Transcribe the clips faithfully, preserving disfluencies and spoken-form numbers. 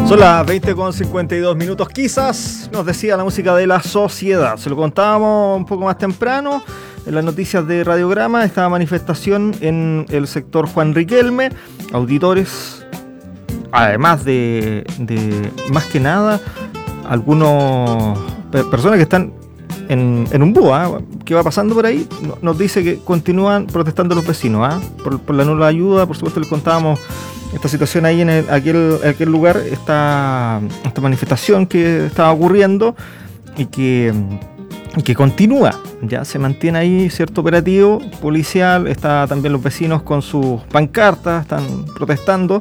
Son las veinte con cincuenta y dos minutos. Quizás nos decía la música de la sociedad. Se lo contábamos un poco más temprano en las noticias de Radiograma. Esta manifestación en el sector Juan Riquelme. Auditores, además de, de más que nada, algunos personas que están en, en un búho, ¿eh? ¿Qué va pasando por ahí? Nos dice que continúan protestando los vecinos, ¿eh? por, por la nula ayuda. Por supuesto, les contábamos esta situación ahí en el, aquel, aquel lugar, esta, esta manifestación que estaba ocurriendo y que, que continúa, ya se mantiene ahí cierto operativo policial. Está también los vecinos con sus pancartas, están protestando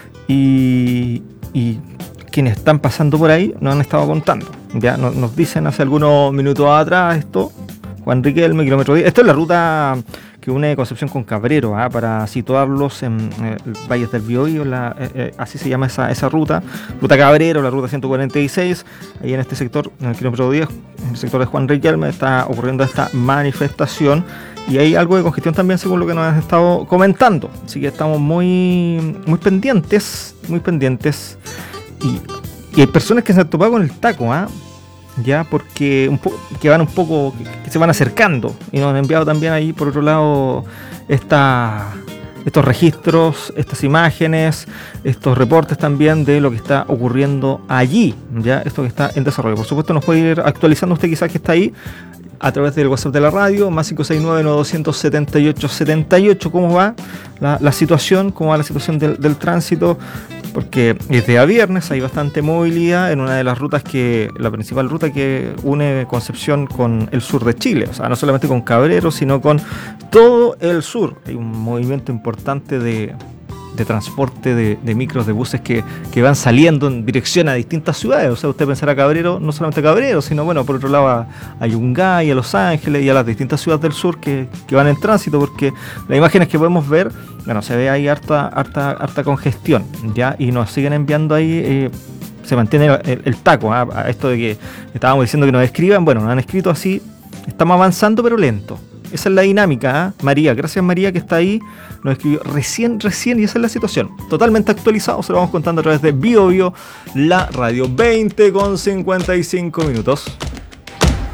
y, y quienes están pasando por ahí nos han estado contando, ya nos, nos dicen hace algunos minutos atrás esto. Juan Riquelme, kilómetro diez. Esto es la ruta que une Concepción con Cabrero, ¿eh? Para situarlos en eh, Valles del Biobío, la, eh, eh, así se llama esa, esa ruta. Ruta Cabrero, la ruta ciento cuarenta y seis, ahí en este sector, en el kilómetro diez, en el sector de Juan Riquelme, está ocurriendo esta manifestación y hay algo de congestión también según lo que nos han estado comentando. Así que estamos muy, muy pendientes, muy pendientes y, y hay personas que se han topado con el taco, ¿ah? ¿eh? Ya porque un po- que van un poco, que, que se van acercando y nos han enviado también ahí por otro lado esta, estos registros, estas imágenes, estos reportes también de lo que está ocurriendo allí, ya esto que está en desarrollo. Por supuesto nos puede ir actualizando usted quizás que está ahí a través del WhatsApp de la radio, más cinco seis nueve, nueve dos siete ocho, siete ocho, cómo va la, la situación, cómo va la situación del, del tránsito, porque desde a viernes hay bastante movilidad en una de las rutas que, la principal ruta que une Concepción con el sur de Chile, o sea, no solamente con Cabrero, sino con todo el sur. Hay un movimiento importante de, de transporte de, de micros, de buses que, que van saliendo en dirección a distintas ciudades. O sea, usted pensará Cabrero, no solamente Cabrero, sino bueno, por otro lado a, a Yungay, a Los Ángeles y a las distintas ciudades del sur que, que van en tránsito, porque las imágenes que podemos ver, bueno, se ve ahí harta, harta, harta congestión, ¿ya? Y nos siguen enviando ahí, eh, se mantiene el, el taco, ¿eh? A esto de que estábamos diciendo que nos escriban, bueno, nos han escrito así, estamos avanzando pero lento. Esa es la dinámica, ¿eh? María, gracias María que está ahí, nos escribió recién, recién, y esa es la situación. Totalmente actualizado, se lo vamos contando a través de Bio Bio, la radio, veinte con cincuenta y cinco minutos.